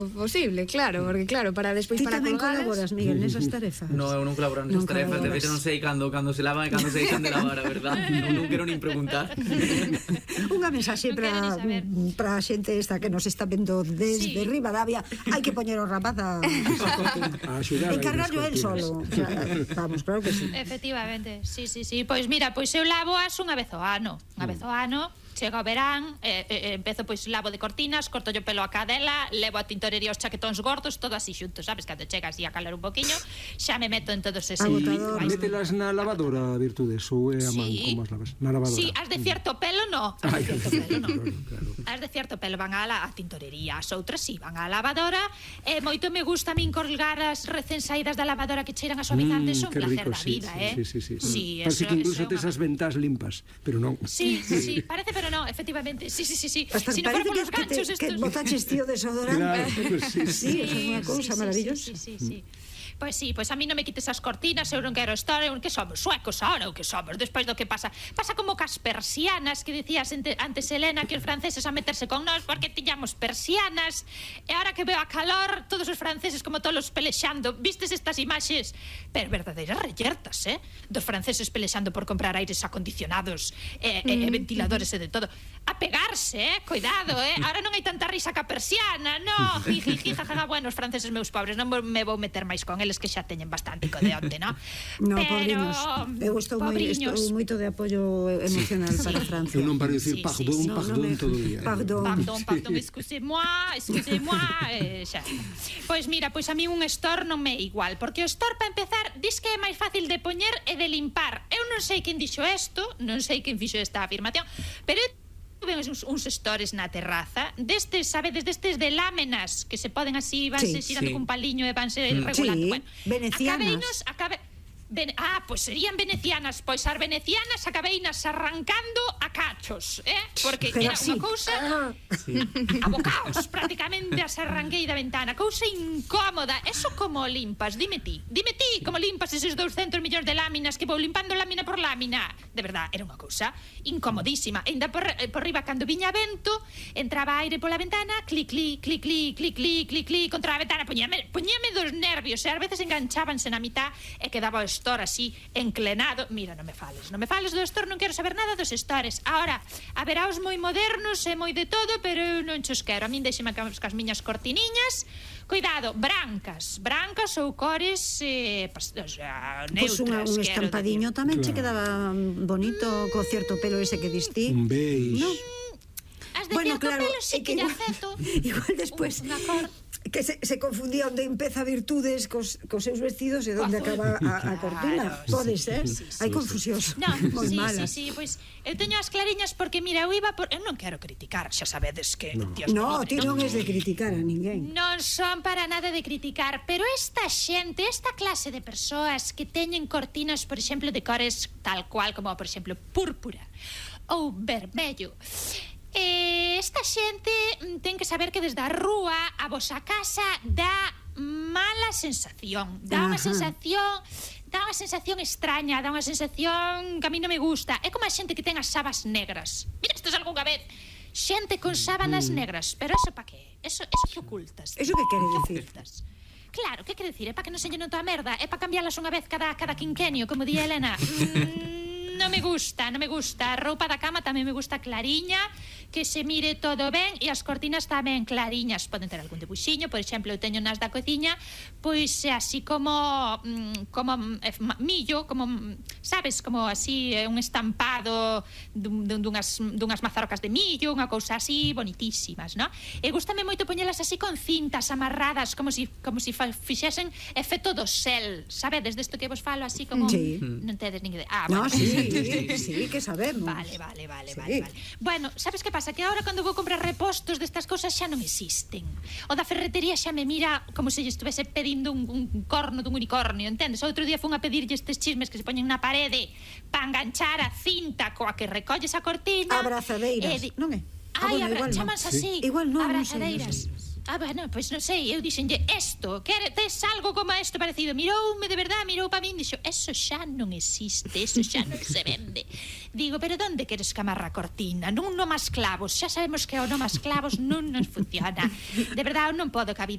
posible, claro, porque claro, para despois Ti para tamén colgalas... colaboras, Miguel, nesas tarefas? No, eu non colaboro nesas tarefas. De feito non sei cando se lavan e cando se deixan de lavar, a verdad. Non quero nin preguntar. Unha mensaxe para a xente esta que nos está vendo desde Ribadavia. Hai que poñer o rapaz a encargarlo el solo. Vamos, claro que sí. Efectivamente, sí. Pois mira, pois eu lavo as unha vez ao ano. Chega o verán, empezo pois lavo de cortinas, corto o pelo a cadela, levo a tintorería os chaquetóns gordos, todo así xunto, sabes, cando chegas e a calar un poquiño, xa me meto en todos eses rituais. Mételas na lavadora, Virtudes, ou é a man como as lavas? Na lavadora. Sí, as de cierto pelo no. As de cierto pelo van a tintorería, as outras sí, van á lavadora. Moito me gusta a min colgar as recén saídas da lavadora que cheiran a suavizante, son placer da vida, Sí. Parece que incluso tes as ventás limpas, pero non. Sí, parece, pero non, efectivamente. Sí. Hasta parece que botaches tío desodorante. Sí, é unha cousa maravillosa. Sí. Pois sí, pois a mí non me quites as cortinas, eu non quero estar, que somos suecos ahora, ou que somos, despois do que pasa como cas persianas que decías antes, Elena, que os franceses a meterse con nós porque tiñamos persianas, e ahora que veo a calor, todos os franceses como tolos pelexando, vistes estas imaxes, pero verdadeiras reyertas, dos franceses pelexando por comprar aires acondicionados e ventiladores e de todo, a pegarse, cuidado, ahora non hai tanta risa ca persiana, no, jajaja, bueno, os franceses meus pobres, non me vou meter máis con eles que xa teñen bastante co de onte, no? No, pobriños. Eu estou moito de apoio emocional para Francia. Eu non paro de dicir pardon todo o día. Pardon, excusez-moi, xa. Pois mira, pois a mí un store non me é igual, porque o store, para empezar, dis que é máis fácil de poñer e de limpar. Eu non sei quen dixo isto, non sei quen fixo esta afirmación, pero ven uns stores na terraza destes, sabedes, destes de láminas que se poden así, vanse xirando cun paliño e vanse regulando. Bueno, venecianas. Pois serían venecianas. Pois as venecianas acabeinas arrancando a cachos, porque era unha cousa abocaos, prácticamente as arranquei da ventana, cousa incómoda. Eso como limpas? Dime ti, como limpas eses 200 millóns de láminas que vou limpando lámina por lámina? De verdad, era unha cousa incomodísima. Ainda por riba, cando viña vento, entraba aire pola ventana, clic, contra a ventana, poñíame dos nervios, e ás veces enganchábanse na mitad e quedaba o store así enclenado. Mira, non me fales do store, non quero saber nada dos stores. Ahora, haberá os moi modernos e moi de todo, pero eu non chos quero. A min deixeme cas miñas cortiniñas, cuidado, brancas ou cores neutras. Un estampadiño tamén che quedaba bonito, co cierto pelo ese que distí. Un beige. As de cierto pelo sí que lle acepto. Igual despois que se confundía onde empeza Virtudes cos seus vestidos e onde acaba a cortina. Pode ser, hai confusións moi malas. Sí, pois eu teño as clariñas porque, mira, eu non quero criticar, xa sabedes que no, ti non es de criticar a ninguén. Non son para nada de criticar, pero esta xente, esta clase de persoas que teñen cortinas, por exemplo, de cores tal cual como, por exemplo, púrpura ou vermello, esta xente ten que saber que desde a rúa a vosa casa dá mala sensación, dá unha sensación extraña, dá unha sensación que a mí non me gusta. É como a xente que ten as sabas negras. Mira, isto é algunha vez xente con sábanas negras, pero eso pa que? Eso que ocultas. Eso que quere decir? Claro, que quere decir? É pa que non se lle nota a merda, é pa cambiarlas unha vez cada quinquenio, como di Elena. Non me gusta. A roupa da cama tamén me gusta clariña, que se mire todo ben, e as cortinas tamén clariñas. Poden ter algún debuxiño, por exemplo, eu teño nas da cociña, pois así como millo, como, sabes, como así un estampado dunhas mazorcas de millo, unha cousa así bonitísimas, non? E gústame moito poñelas así con cintas amarradas, como si fixesen efecto do sel, sabedes, desto que vos falo así como... Non tedes nin idea. No, sí, que sabemos. Vale. Bueno, sabes que pasa? Que agora cando vou comprar repostos destas cousas xa non existen. O da ferretería xa me mira como se lle estuvese pedindo un corno dun unicornio, entendes? Outro día fun a pedirlle estes chismes que se poñen na parede para enganchar a cinta coa que recolles a cortina. Abrazadeiras, non é? Chamanse así. Igual non, abrazadeiras. Bueno, pois non sei, eu dixenlle isto, tes algo como isto parecido? Miroume de verdad, mirou para min, dixo, eso xa non existe, eso xa non se vende. Digo, pero onde queres que amarra a cortina? Non no mas clavos, xa sabemos que o no mas clavos non nos funciona. De verdade, eu non podo ca vida